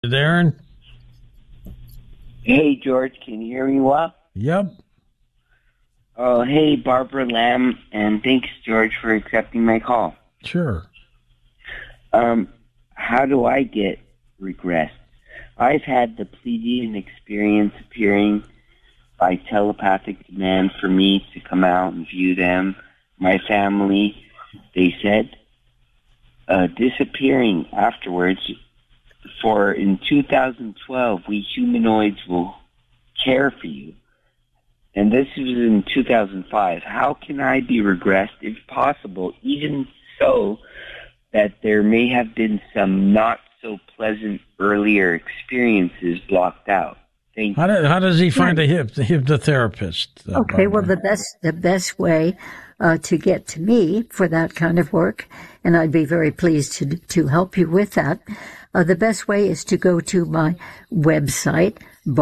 Darren? Hey, George, can you hear me well? Yep. Oh, hey, Barbara Lamb, and thanks, George, for accepting my call. Sure. How do I get regressed? I've had the Pleiadian experience appearing by telepathic demand for me to come out and view them. My family, they said, disappearing afterwards. For in 2012, we humanoids will care for you. And this was in 2005. How can I be regressed, if possible, even so that there may have been some not so pleasant earlier experiences blocked out? Thank you. How does he find a hypnotherapist? Okay, well, the best way to get to me for that kind of work, and I'd be very pleased to help you with that. The best way is to go to my website,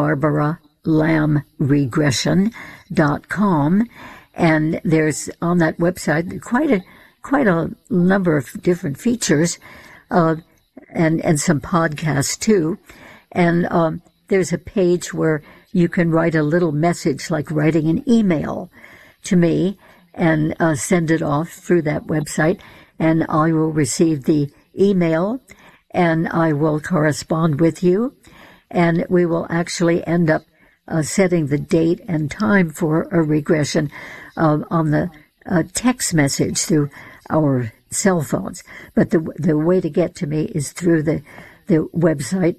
BarbaraLambRegression.com, and there's on that website quite a number of different features, and some podcasts too, and there's a page where you can write a little message, like writing an email to me, and send it off through that website, and I will receive the email, and I will correspond with you, and we will actually end up setting the date and time for a regression on the text message through our cell phones. But the way to get to me is through the website,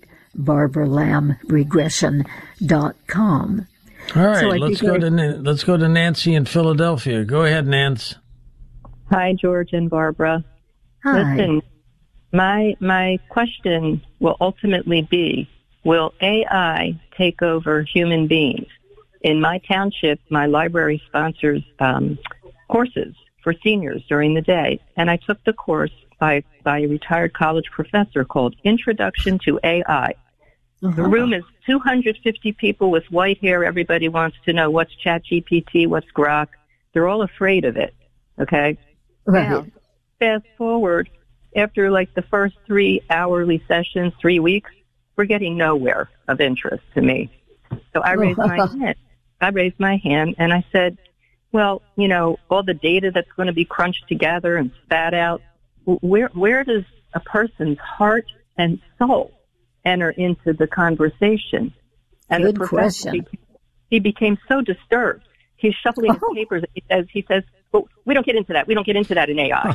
BarbaraLambRegression.com. All right, so let's go to Nancy in Philadelphia. Go ahead, Nance. Hi, George and Barbara. Hi. Listen, my question will ultimately be, will AI take over human beings? In my township, my library sponsors courses for seniors during the day, and I took the course by a retired college professor called Introduction to AI. The room is 250 people with white hair. Everybody wants to know what's ChatGPT, what's Grok. They're all afraid of it, okay? Right. Now, fast forward, after like the first 3 hourly sessions, 3 weeks, we're getting nowhere of interest to me. So I raised my hand. And I said, well, you know, all the data that's going to be crunched together and spat out, where does a person's heart and soul enter into the conversation? And Good the professor, question. he became so disturbed. He's shuffling his papers. He says, well, we don't get into that. We don't get into that in AI.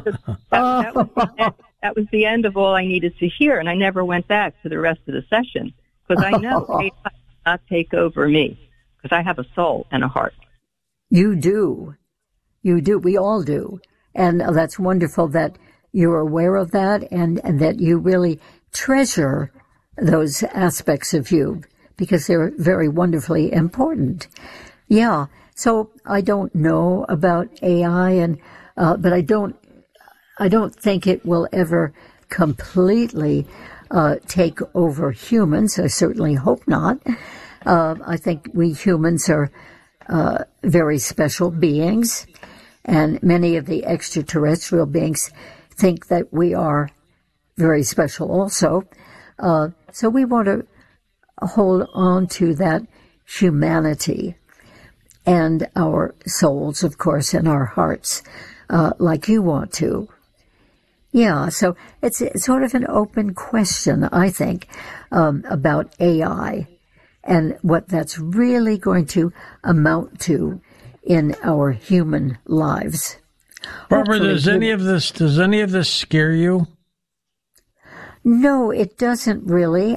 That was the end of all I needed to hear, and I never went back to the rest of the session, because I know AI will not take over me, because I have a soul and a heart. You do. You do. We all do. And that's wonderful that you're aware of that, and that you really treasure those aspects of you, because they're very wonderfully important. Yeah. So I don't know about AI, and but I don't think it will ever completely take over humans. I certainly hope not. I think we humans are very special beings, and many of the extraterrestrial beings think that we are very special also. So we want to hold on to that humanity and our souls, of course, and our hearts, like you want to. Yeah, so it's sort of an open question, I think, about AI and what that's really going to amount to in our human lives. Barbara, does any of this scare you? No, it doesn't really.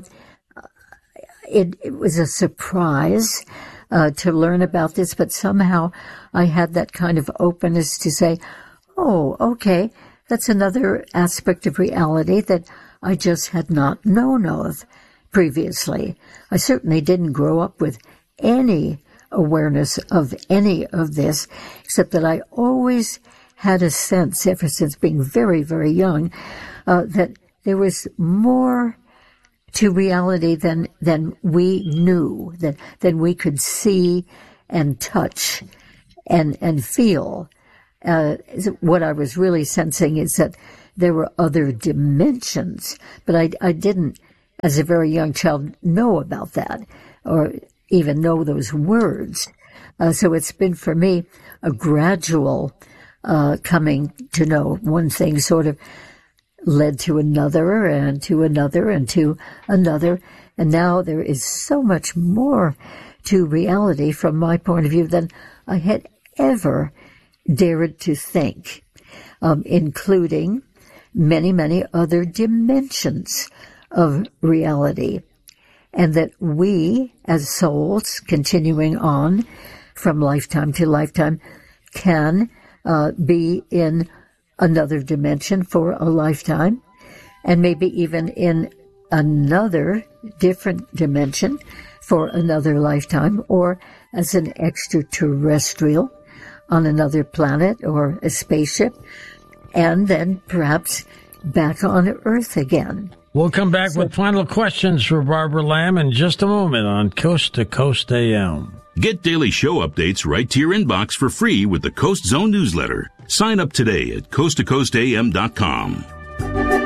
It was a surprise to learn about this, but somehow I had that kind of openness to say, oh, okay, that's another aspect of reality that I just had not known of previously. I certainly didn't grow up with any awareness of any of this, except that I always had a sense, ever since being very, very young, that there was more to reality than we knew, than we could see and touch and feel. What I was really sensing is that there were other dimensions, but I didn't as a very young child, know about that or even know those words. So it's been for me a gradual coming to know. One thing sort of led to another and to another and to another. And now there is so much more to reality from my point of view than I had ever dared to think, including many, many other dimensions of reality. And that we, as souls, continuing on from lifetime to lifetime, can be in another dimension for a lifetime, and maybe even in another different dimension for another lifetime, or as an extraterrestrial on another planet or a spaceship, and then perhaps back on Earth again. We'll come back with final questions for Barbara Lamb in just a moment on Coast to Coast AM. Get daily show updates right to your inbox for free with the Coast Zone newsletter. Sign up today at coasttocoastam.com.